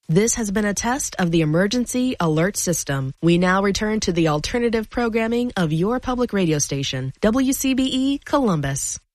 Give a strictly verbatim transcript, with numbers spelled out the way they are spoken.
This has been a test of the Emergency Alert System. We now return to the alternative programming of your public radio station, W C B E Columbus.